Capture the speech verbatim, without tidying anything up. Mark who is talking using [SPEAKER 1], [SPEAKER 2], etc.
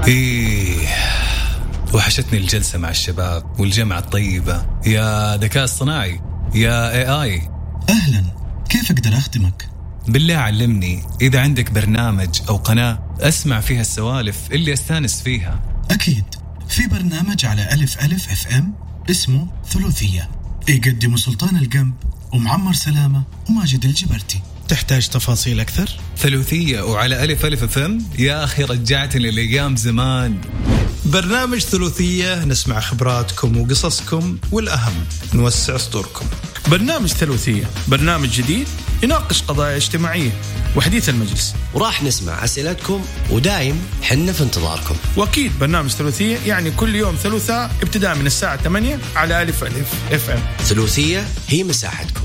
[SPEAKER 1] إيه وحشتني الجلسة مع الشباب والجمعة الطيبة. يا ذكاء اصطناعي، يا اي اي.
[SPEAKER 2] أهلا، كيف أقدر أخدمك؟
[SPEAKER 1] بالله علمني إذا عندك برنامج أو قناة أسمع فيها السوالف اللي أستانس فيها.
[SPEAKER 2] أكيد، في برنامج على ألف ألف اف ام اسمه ثلاثية، يقدم سلطان القنب ومعمر سلامة وماجد الجبرتي.
[SPEAKER 3] تحتاج تفاصيل أكثر؟
[SPEAKER 1] ثلاثية وعلى ألف ألف اف ام. يا أخي رجعتني لأيام زمان.
[SPEAKER 3] برنامج ثلاثية نسمع خبراتكم وقصصكم، والأهم نوسع صدوركم.
[SPEAKER 4] برنامج ثلاثية برنامج جديد يناقش قضايا اجتماعية وحديث المجلس،
[SPEAKER 5] وراح نسمع أسئلتكم ودايم حنا في انتظاركم.
[SPEAKER 4] وأكيد برنامج ثلاثية يعني كل يوم ثلاثاء ابتداء من الساعة ثمانية على ألف ألف اف ام.
[SPEAKER 5] ثلاثية هي مساحتكم.